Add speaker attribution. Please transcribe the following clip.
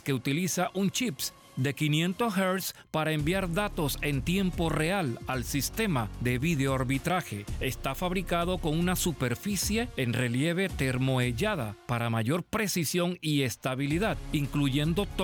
Speaker 1: que utiliza un chip de 500 Hz para enviar datos en tiempo real al sistema de videoarbitraje. Está fabricado con una superficie en relieve termohellada para mayor precisión y estabilidad, incluyendo